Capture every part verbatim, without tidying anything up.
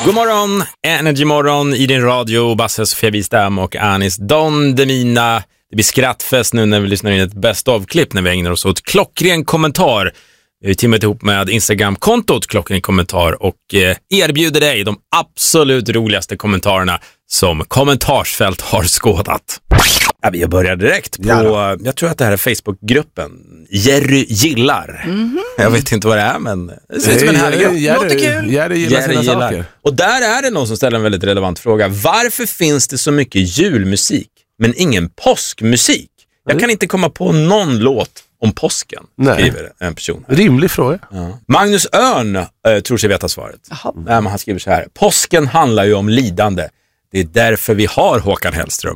God morgon, Energy morgon i din radio. Basse, Sofia Wistam och Anis Don Demina. Det blir skrattfest nu när vi lyssnar in ett best of-klipp när vi ägnar oss åt klockren kommentar. Vi har timmat ihop med Instagram-kontot klockren kommentar och eh, erbjuder dig de absolut roligaste kommentarerna som kommentarsfält har skådat. Ja, vi börjar direkt på, ja. Jag tror att det här är Facebook-gruppen Jerry gillar. Mm-hmm. Jag vet inte vad det är, men det ser ut som en härlig grupp. Jerry, Låter kul. Jerry gillar Jerry sina gillar. saker. Och där är det någon som ställer en väldigt relevant fråga. Varför finns det så mycket julmusik men ingen påskmusik? Jag mm. kan inte komma på någon låt om påsken, Nej. skriver en person här. Rimlig fråga. Ja. Magnus Örn äh, tror sig veta svaret. Nej, men han skriver så här. Påsken handlar ju om lidande. Det är därför vi har Håkan Hellström.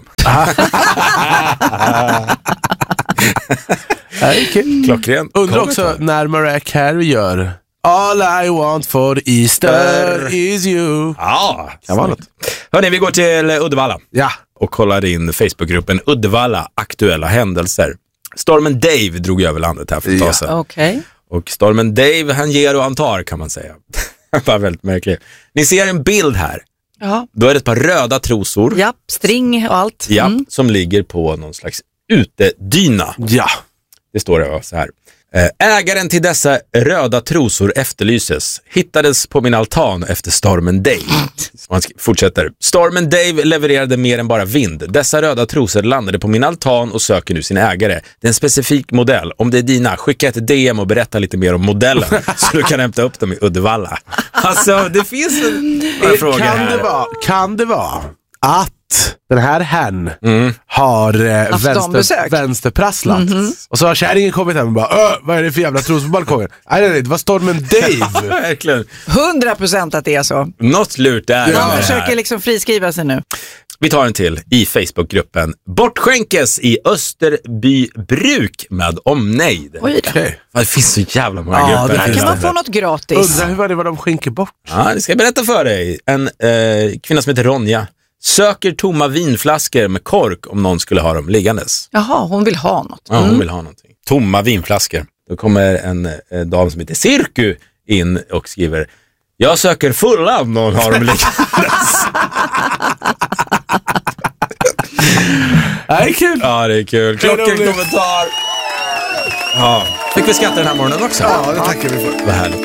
Klockren. Undrar också när Mariah Carey gör All I want for Easter is you. Ja, kan vara något. Hörrni, vi går till Uddevalla. Ja. Och kollar in Facebookgruppen Uddevalla aktuella händelser. Stormen Dave drog över landet här för ett tag sedan. Ja. Okay. Och stormen Dave, han ger och antar, kan man säga. Det var väldigt märkligt. Ni ser en bild här. Ja. Då är det ett par röda trosor. Ja, string och allt. Ja, mm. som ligger på någon slags utedyna. Ja. Det står det så här. Ägaren till dessa röda trosor efterlyses. Hittades på min altan efter stormen Dave. Och han fortsätter. Stormen Dave levererade mer än bara vind. Dessa röda trosor landade på min altan och söker nu sin ägare. Det är en specifik modell. Om det är dina, skicka ett D M och berätta lite mer om modellen. Så du kan hämta upp dem i Uddevalla. Alltså, det finns en, en fråga kan här. Det vara, kan det vara att den här herrn mm. har eh, vänster, vänsterprasslat. Mm-hmm. Och så har kärringen kommit hem och bara, vad är det för jävla tros på balkongen? Nej, nej, nej, det var stormen Dave. Verkligen. Hundra procent att det är så. Något lurt där. Man försöker liksom friskriva sig nu. Vi tar en till i Facebookgruppen Bortskänkes i Österbybruk med omnejd. Oj då. Okay. Det finns så jävla många ja, grupper. Här kan man få något gratis. Undrar hur var det vad de skänker bort? Ja, det ska jag berätta för dig. En eh, kvinna som heter Ronja söker tomma vinflaskor med kork om någon skulle ha dem liggandes. Jaha, hon vill ha något. Ja, hon vill ha någonting. Tomma vinflaskor. Då kommer en eh, dam som heter Cirku in och skriver: jag söker fulla om någon har dem liggandes. Det är kul. Ja, det är kul. Klocken kommentar. Ja. Fick vi skatta den här morgonen också? Ja, det tackar vi för. Vad härligt.